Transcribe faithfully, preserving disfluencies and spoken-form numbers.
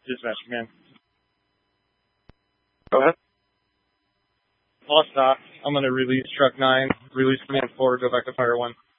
Dispatch command. Go ahead. Lost dock. I'm going to release truck nine. Release command four. Go back to fire one.